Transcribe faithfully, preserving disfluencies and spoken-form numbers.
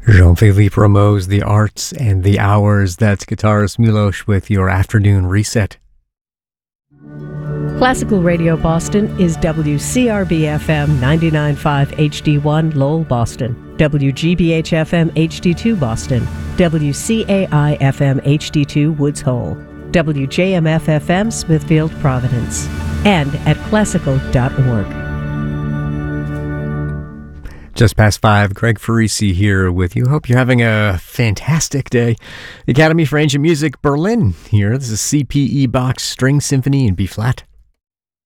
Jean-Philippe Rameau's The Arts and the Hours. That's guitarist Milos with your afternoon reset. Classical Radio Boston is W C R B F M ninety-nine point five H D one Lowell, Boston, W G B H F M H D two Boston, W C A I F M H D two Woods Hole, W J M F F M Smithfield, Providence, and at classical dot org. Just past five, Greg Farisi here with you. Hope you're having a fantastic day. The Academy for Ancient Music Berlin here. This is C P E Bach's String Symphony in B-flat.